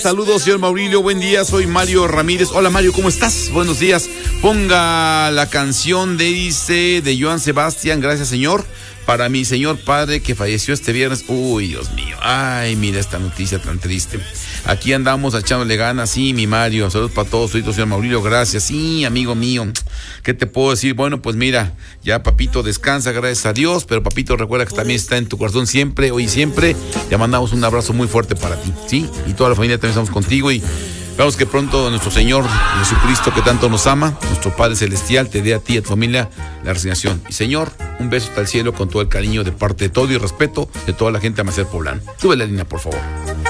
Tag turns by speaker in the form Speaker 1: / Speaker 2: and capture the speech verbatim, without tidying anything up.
Speaker 1: Saludos, señor Maurilio, buen día, soy Mario Ramírez. Hola Mario, ¿cómo estás? Buenos días. Ponga la canción de dice de Joan Sebastián, gracias señor, para mi señor padre que falleció este viernes. Uy, Dios mío, ay, mira esta noticia tan triste. Aquí andamos echándole ganas, sí, mi Mario, saludos para todos, soy señor Maurilio, gracias, sí, amigo mío. ¿Qué te puedo decir? Bueno, pues mira, ya papito descansa, gracias a Dios, pero papito recuerda que también está en tu corazón siempre, hoy y siempre. Te mandamos un abrazo muy fuerte para ti, ¿sí? Y toda la familia también estamos contigo y esperamos que pronto nuestro Señor Jesucristo, que tanto nos ama, nuestro Padre Celestial, te dé a ti y a tu familia la resignación. Y Señor, un beso hasta el cielo con todo el cariño de parte de todo y respeto de toda la gente de Maciel Poblano. Sube la línea, por favor.